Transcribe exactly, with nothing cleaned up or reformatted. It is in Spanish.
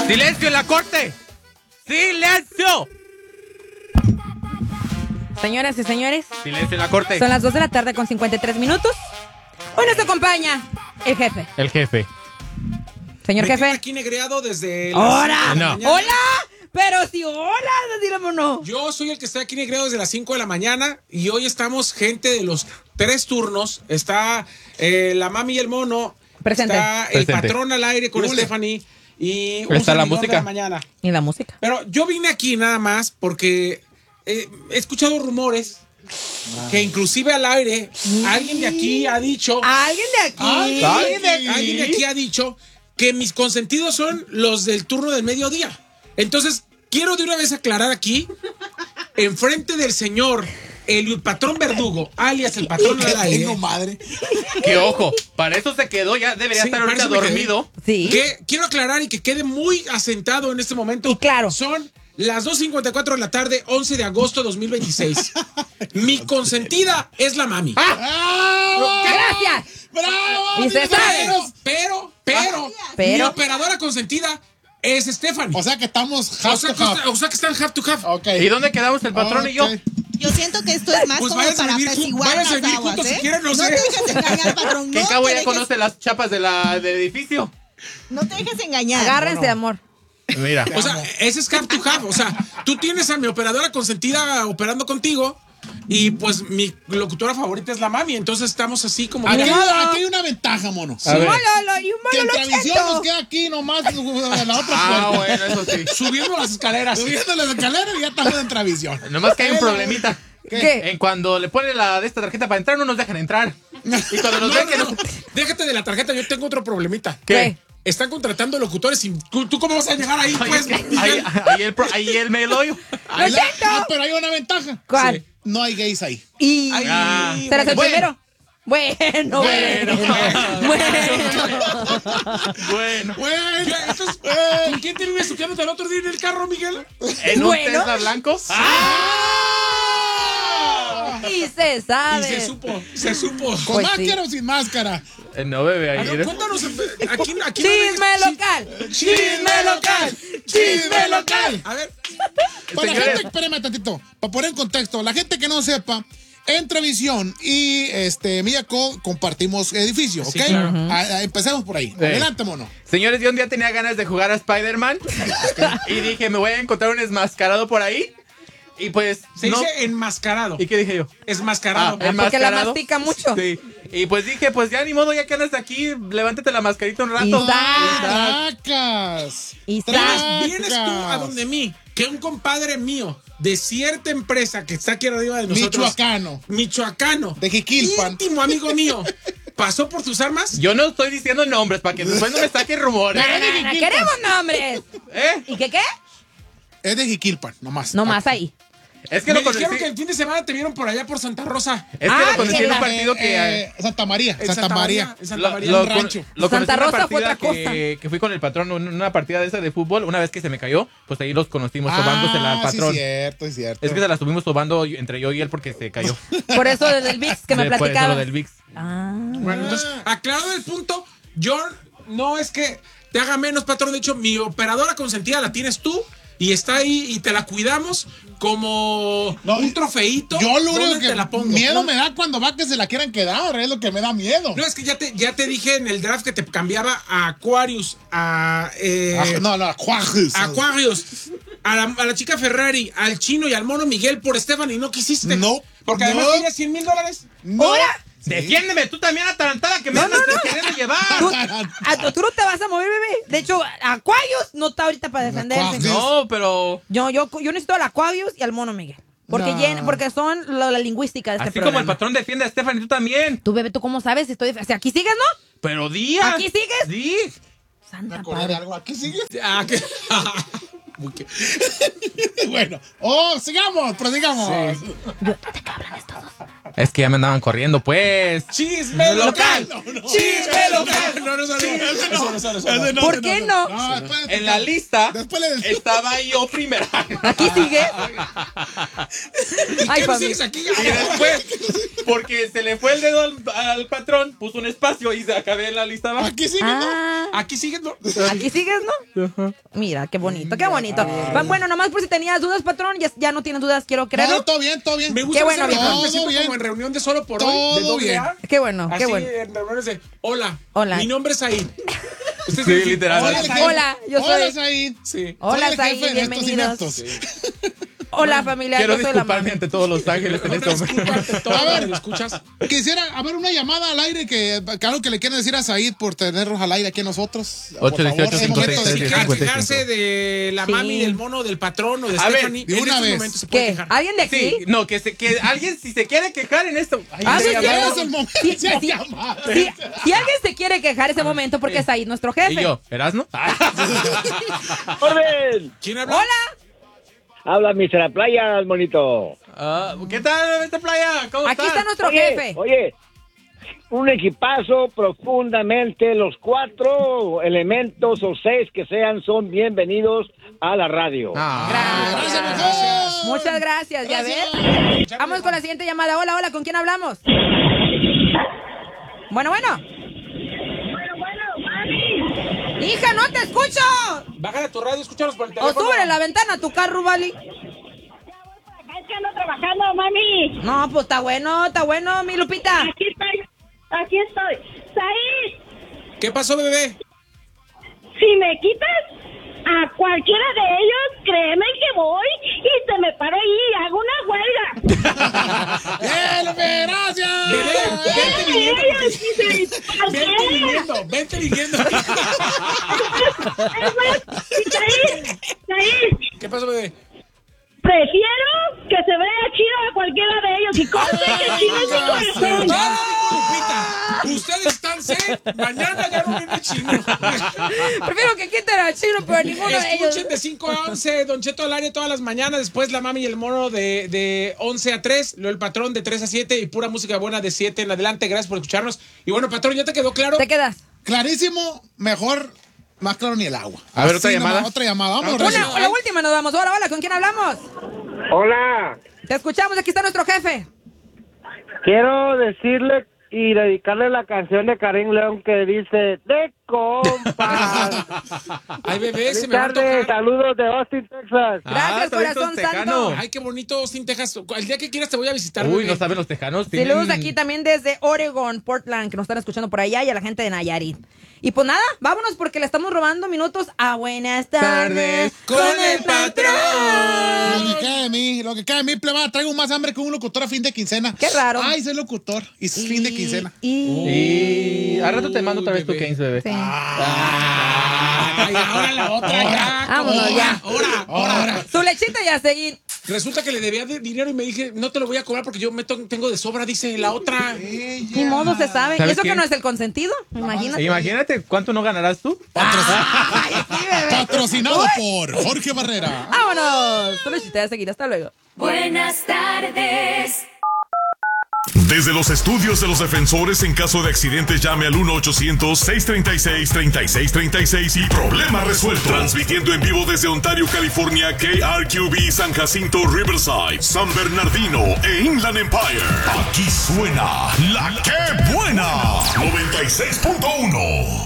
¡Silencio en la corte! ¡Silencio! Señoras y señores, ¡Silencio en la corte! son las dos de la tarde con cincuenta y tres minutos. Hoy nos acompaña el jefe. El jefe. Señor Me jefe. quedo aquí negreado desde las ¡Hola! cinco de la No. mañana. ¡Hola! Pero sí, hola, decíamos no. Yo soy el que está aquí negreado desde las cinco de la mañana y hoy estamos gente de los tres turnos. Está eh, la mami y el mono. Presente. Está el Presente. patrón al aire con Ule. Stephanie y un Está la servidor música. de la mañana. Y la música. Pero yo vine aquí nada más porque eh, he escuchado rumores que inclusive al aire alguien de aquí ha dicho... ¿Alguien de aquí? Alguien, alguien de, alguien de aquí ha dicho que mis consentidos son los del turno del mediodía. Entonces, quiero de una vez aclarar aquí, enfrente del señor, el patrón Verdugo, alias el patrón al aire. Tengo madre. Que ojo, para eso se quedó, ya debería Sí, estar para ahorita eso me quedé. dormido. Sí. Que quiero aclarar y que quede muy asentado en este momento. Y claro. Son las dos cincuenta y cuatro de la tarde, once de agosto de dos mil veintiséis. Mi consentida es la mami. ¡Gracias! ¡Bravo! Y se sabe. Pero, pero, pero, Pero. mi operadora consentida es Stephanie. O sea que estamos O half sea, to que, half. o sea que están half to half. Ok. ¿Y dónde quedamos el patrón y yo? Ok. Yo siento que esto es más Pues como váyanse a para vivir, ju- apaciguar váyanse a las vivir aguas, juntos ¿eh? si quieren, no No sé. te dejes engañar, patrón. Que No Cabo te ya dejes- conoce las chapas de la, del edificio. No te dejes engañar. Agárrense, amor. Mira. O sea, ese es half to half. O sea, tú tienes a mi operadora consentida operando contigo y pues mi locutora favorita es la mami. Entonces estamos así como... Aquí, Ni hay- modo. aquí hay una ventaja, mono. A ver. Hola, y un Que malo en lo Tradición siento. nos queda aquí nomás uh, la otra Ah, puerta. bueno, eso sí. Subiendo las escaleras. Subiendo las escaleras y ya estamos en Tradición. Nomás que hay un Pero- problemita. ¿Qué? En cuando le pone la de esta tarjeta para entrar, no nos dejan entrar. Y cuando No, nos ven no, que no. nos... Déjate de la tarjeta, yo tengo otro problemita. ¿Qué? Están contratando locutores y tú, ¿tú cómo vas a llegar ahí, Ahí, pues? ahí, Miguel? ahí el, pro- ahí el me lo ¡Lo Ahí la- siento! ah, pero hay una ventaja. ¿Cuál? Sí. No hay gays ahí. Y... Ay, Ah. ¿Serás el Bueno. primero? Bueno, bueno, bueno. Bueno. Bueno, Ya, entonces, ¿con quién te vives subiéndote el otro día en el carro, Miguel? ¿En un Bueno. Tesla blanco? Y se Y sabe. se supo, se supo. ¿con Pues máscara sí. o sin máscara? Eh, No, bebé, Ah, ahí no, eres. cuéntanos, eh, aquí, aquí Chisme no- local. Chisme local. ¡Chisme local! A ver, Para la Señores. gente, espérame tantito, para poner en contexto, la gente que no sepa, en Tradición y este Miyako compartimos edificio, ¿ok? Sí, claro. A- a- empecemos por ahí. Sí. Adelante, mono. Señores, yo un día tenía ganas de jugar a Spider-Man y dije, me voy a encontrar un enmascarado por ahí. Y pues, se no. dice enmascarado. ¿Y qué dije yo? Enmascarado. Ah, porque la enmascarado. mastica mucho. Sí. Y pues dije, pues ya ni modo, ya que andas aquí, levántate la mascarita un rato. Y sa- ¡Tracas! Y sa- Tracas. Vienes tú a donde mí, que un compadre mío de cierta empresa que está aquí arriba de nosotros. Michoacano. Michoacano. De Jiquilpan. Íntimo amigo mío. ¿Pasó por tus armas? Yo no estoy diciendo nombres para que después no me saquen rumores. Na, na, na, queremos nombres. ¿Eh? ¿Y qué qué? Es de Jiquilpan, nomás. No más ahí. Es que Me lo dijeron conocí. que el fin de semana te vieron por allá por Santa Rosa. Es que Ah, lo conocí que en un la- partido que. Eh, eh, Santa María, En Santa, María. En Santa Lo, María. lo un con- rancho. lo conocí Santa en una Rosa fue partida otra cosa. que, que fui con el patrón en una partida de esa de fútbol. Una vez que se me cayó, pues ahí los conocimos sobándosela al Ah, sí, patrón. cierto, es cierto. Es que se la estuvimos sobando entre yo y él porque se cayó. Por eso desde el VIX que me Después de platicaba. lo del VIX. Ah. Bueno, entonces, aclarado el punto, yo no es que te haga menos, patrón. De hecho, mi operadora consentida la tienes tú y está ahí y te la cuidamos como No, un trofeito. Yo lo único ¿Dónde que te la pongo? miedo ¿No? me da cuando va que se la quieran quedar, es lo que me da miedo. No, es que ya te, ya te dije en el draft que te cambiaba a Aquarius, a... eh, Ah, no, no, Juárez. a Aquarius, a la, a la chica Ferrari, al chino y al mono Miguel por Esteban y no quisiste. No. Porque además No. querías cien mil dólares. No. ¡Ahora! Sí. Defiéndeme tú también, atarantada, que me andas queriendo llevar. Tú, a- tú no te vas a mover, bebé. De hecho, Aquarius no está ahorita para defenderse. Aquarius. No, pero. Yo, yo, yo necesito al Aquarius y al mono Miguel. Porque, No. llen- porque son lo- la lingüística de este Así programa. como el patrón defiende a Stephanie, tú también. Tú, bebé, ¿tú cómo sabes? Estoy def- o sea, aquí sigues, ¿no? Pero día. ¿Aquí sigues? Sí. ¿Me Santa acordé de padre. algo? ¿Aquí sigue? Ah, que- Bueno, oh, sigamos, prosigamos. Es que ya me andaban corriendo, pues. ¡Chisme local! No, no. ¡Chisme local! No, no, no, no. Eso no, eso no, eso no. Ese no, ¿Por ese qué no? No, después- En la lista Después le decimos. estaba yo primero. ¿Aquí sigue? ¿Y Ay, qué no familia. sigues aquí? Y después, porque se le fue el dedo al, al patrón, puso un espacio y se acabé en la lista abajo. Aquí sigue, Ah, Aquí sigues, ¿no? aquí sigues, ¿no? Mira, qué bonito, qué bonito. Bueno, nomás por si tenías dudas, patrón, ya, ya no tienes dudas, quiero ¿no? creerlo. No, todo bien, todo bien. Me gusta Qué bueno, ese reunión, viejo. me siento Todo bien. como en reunión de solo por Todo hoy, de doble bien. A. Qué bueno, Así qué bueno. en reuniones de, hola, Hola. mi nombre es Said. Usted Sí, dice, literal. Hola, Hola, Said. Hola, yo soy- Hola, Said. Sí. Hola, Soy el Said, jefe de estos bienvenidos. ineptos. Hola, familia, Quiero yo soy la disculparme mami. ante todos los ángeles en este momento. Discúlpate todo, A ver. ¿lo escuchas? Quisiera haber una llamada al aire que, que algo que le quieran decir a Said por tenernos al aire aquí a nosotros. Por ocho dieciocho, favor, es momento de cincuenta y tres, quejar. cincuenta y cinco. Quejarse de la Sí. mami, del mono, del patrón o de A ver, Stephanie. de en una estos vez. momentos se puede ¿Qué? quejar. ¿Alguien de aquí? Sí, no, que, se, que alguien si se quiere quejar en esto. Ay, Ah, me sí, llamaron. claro. Es el momento Sí, de sí. llamar. Si, si alguien se quiere quejar ese momento, porque es ahí nuestro jefe. Y yo, ¿Erasno? ¡Orden! ¿Quién habla? Hola, Habla mister Playa, monito. Ah, ¿qué tal esta playa? ¿Cómo aquí estás? está nuestro Oye, jefe. oye, un equipazo profundamente, los cuatro elementos o seis que sean son bienvenidos a la radio. Ah, Gracias, Gracias. mejor. Muchas gracias, ya ves. Gracias. Vamos con la siguiente llamada. Hola, hola, ¿con quién hablamos? Bueno, bueno. Hija, no te escucho. Bájale a tu radio, escúchanos por el O teléfono. súbele la ventana a tu carro, Vali. Es que ando trabajando, mami. No, pues está bueno, está bueno, mi Lupita. Aquí estoy. Aquí estoy. Said, ¿Qué pasó, bebé? si me quitas a cualquiera de ellos, créeme que voy y te me paro ahí y hago una huelga. ¡Bien, Lupe, gracias! Bebé, vente viniendo. Ellos, porque- y se- Vente cualquiera. viniendo, vente viniendo. Es más, Said, Said, ¿Qué pasó, bebé? prefiero que se vea chido a cualquiera de ellos y conste que chido es mi corazón. Ya, Lupita, ustedes están set. Mañana ya no viene chino. Prefiero que quiten al chino, pero a ninguno de ellos. Escuchen de cinco a once, Don Cheto al aire todas las mañanas. Después la mami y el mono de, de once a tres. Luego el patrón de tres a siete. Y pura música buena de siete en adelante. Gracias por escucharnos. Y bueno, patrón, ¿ya te quedó claro? ¿Te quedas? Clarísimo, mejor, más claro ni el agua. A ver, otra Así llamada. nomás, Otra llamada, vamos. Una, Recio. la última nos damos. Hola, hola, ¿con quién hablamos? Hola, Te escuchamos, aquí está nuestro jefe. quiero decirle y dedicarle la canción de Karim León que dice de compas. Ay, bebé, se Buenas me va a tardes, tocar. saludos de Austin, Texas. Gracias, Ah, saludos, corazón tejano. santo. Ay, qué bonito, Austin, Texas. El día que quieras te voy a visitar, Uy, bebé. no saben los tejanos. Saludos tienen- aquí también desde Oregon, Portland, que nos están escuchando por allá, y a la gente de Nayarit. Y pues nada, vámonos porque le estamos robando minutos a Buenas Tardes con el patrón. Lo que queda de mí, lo que queda de mí, pleba, traigo más hambre que un locutor a fin de quincena. Qué raro. Ay, soy locutor y es fin de quincena. Y... Y al rato te mando otra vez tu bebé. Keynes, bebé. Sí. Ay, ahora la otra, ya. Vámonos, ya. Ahora, ahora, ahora. Su lechita y a seguir. Resulta que le debía de dinero y me dije, no te lo voy a cobrar porque yo me to- tengo de sobra, dice la otra. Ni modo se sabe. ¿Y ¿Sabes eso que quién? no es el consentido? Imagínate. Imagínate cuánto no ganarás tú. Ay, sí, bebé. Patrocinado por Jorge Barrera. Vámonos. Su lechita y a seguir. Hasta luego. Buenas tardes. Desde los estudios de los defensores, en caso de accidentes, llame al uno ochocientos, seiscientos treinta y seis, treinta y seis treinta y seis y problema resuelto. Transmitiendo en vivo desde Ontario, California, K R Q B, San Jacinto, Riverside, San Bernardino e Inland Empire. Aquí suena la que buena. noventa y seis punto uno.